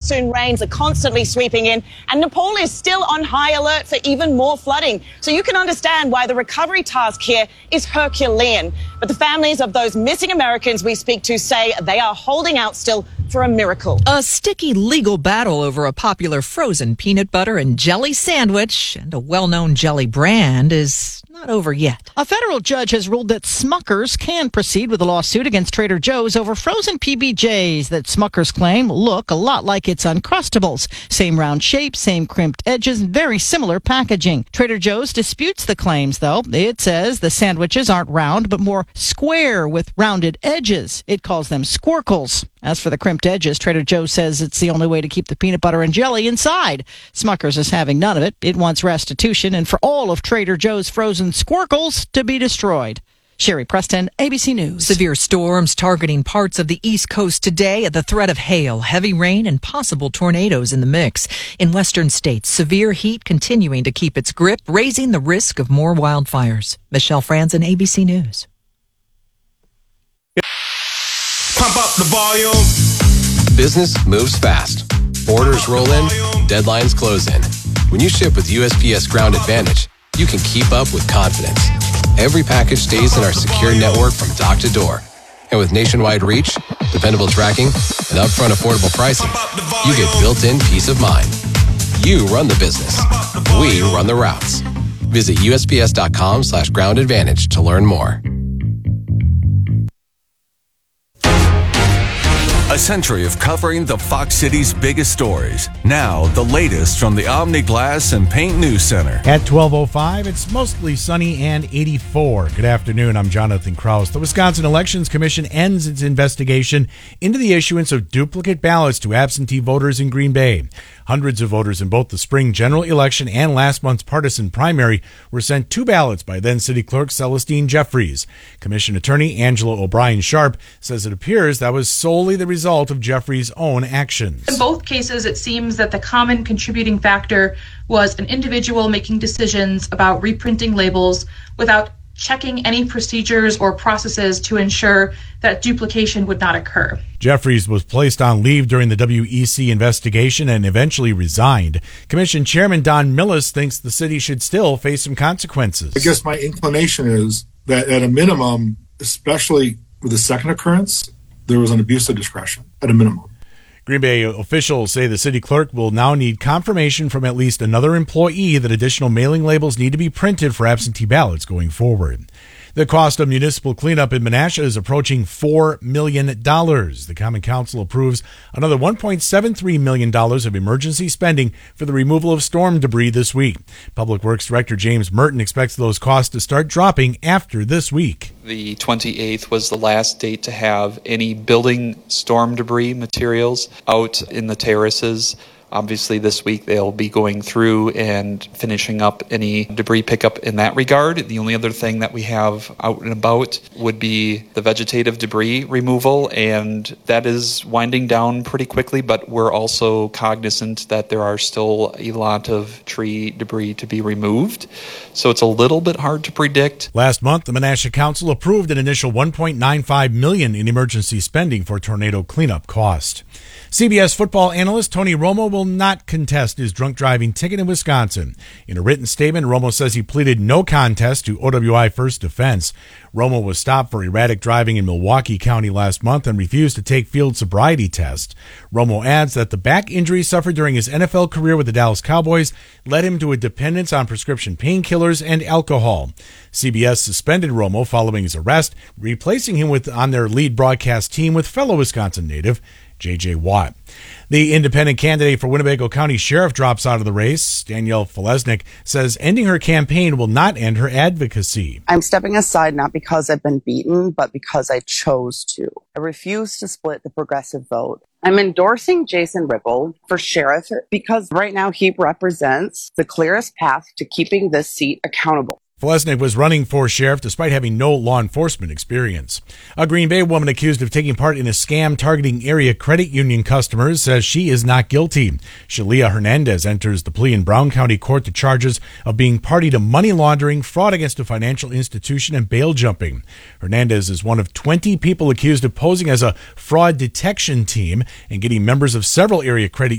monsoon rains are constantly sweeping in, and Nepal is still on high alert for even more flooding. So you can understand why the recovery task here is Herculean. But the families of those missing Americans we speak to say they are holding out still for a miracle. A sticky legal battle over a popular frozen peanut butter and jelly sandwich and a well-known jelly brand is not over yet. A federal judge has ruled that Smucker's can proceed with a lawsuit against Trader Joe's over frozen PBJs that Smucker's claim look a lot like its Uncrustables. Same round shape, same crimped edges, and very similar packaging. Trader Joe's disputes the claims, though. It says the sandwiches aren't round, but more square with rounded edges. It calls them squircles. As for the crimped edges, Trader Joe's says it's the only way to keep the peanut butter and jelly inside. Smucker's is having none of it. It wants restitution and for all of Trader Joe's frozen squircles to be destroyed. Sherry Preston, ABC News. Severe storms targeting parts of the East Coast today. The threat of hail, heavy rain, and possible tornadoes in the mix. In western states, severe heat continuing to keep its grip, raising the risk of more wildfires. Michelle Franzen, ABC News. Pump up the volume. Business moves fast. Orders roll in, deadlines close in. When you ship with USPS Ground Advantage, you can keep up with confidence. Every package stays in our secure network from dock to door. And with nationwide reach, dependable tracking, and upfront affordable pricing, you get built-in peace of mind. You run the business. We run the routes. Visit USPS.com/Ground Advantage to learn more. A century of covering the Fox City's biggest stories. Now, the latest from the Omni Glass and Paint News Center. At 12:05, it's mostly sunny and 84. Good afternoon, I'm Jonathan Kraus. The Wisconsin Elections Commission ends its investigation into the issuance of duplicate ballots to absentee voters in Green Bay. Hundreds of voters in both the spring general election and last month's partisan primary were sent 2 ballots by then City Clerk Celestine Jeffries. Commission Attorney Angela O'Brien Sharp says it appears that was solely the result of Jeffries' own actions. In both cases, it seems that the common contributing factor was an individual making decisions about reprinting labels without checking any procedures or processes to ensure that duplication would not occur. Jeffries was placed on leave during the WEC investigation and eventually resigned. Commission Chairman Don Millis thinks the city should still face some consequences. I guess my inclination is that at a minimum, especially with the second occurrence, there was an abuse of discretion at a minimum. Green Bay officials say the city clerk will now need confirmation from at least another employee that additional mailing labels need to be printed for absentee ballots going forward. The cost of municipal cleanup in Menasha is approaching $4 million. The Common Council approves another $1.73 million of emergency spending for the removal of storm debris this week. Public Works Director James Merton expects those costs to start dropping after this week. The 28th was the last date to have any building storm debris materials out in the terraces. Obviously, this week they'll be going through and finishing up any debris pickup in that regard. The only other thing that we have out and about would be the vegetative debris removal, and that is winding down pretty quickly, but we're also cognizant that there are still a lot of tree debris to be removed. So it's a little bit hard to predict. Last month, the Menasha Council approved an initial $1.95 million in emergency spending for tornado cleanup cost. CBS football analyst Tony Romo will not contest his drunk driving ticket in Wisconsin. In a written statement, Romo says he pleaded no contest to OWI First Defense. Romo was stopped for erratic driving in Milwaukee County last month and refused to take field sobriety tests. Romo adds that the back injury suffered during his NFL career with the Dallas Cowboys led him to a dependence on prescription painkillers and alcohol. CBS suspended Romo following his arrest, replacing him on their lead broadcast team with fellow Wisconsin native J.J. Watt. The independent candidate for Winnebago County Sheriff drops out of the race. Danielle Falesnik says ending her campaign will not end her advocacy. I'm stepping aside not because I've been beaten, but because I chose to. I refuse to split the progressive vote. I'm endorsing Jason Ripple for sheriff because right now he represents the clearest path to keeping this seat accountable. Falesnik was running for sheriff despite having no law enforcement experience. A Green Bay woman accused of taking part in a scam targeting area credit union customers says she is not guilty. Shalia Hernandez enters the plea in Brown County Court to charges of being party to money laundering, fraud against a financial institution, and bail jumping. Hernandez is one of 20 people accused of posing as a fraud detection team and getting members of several area credit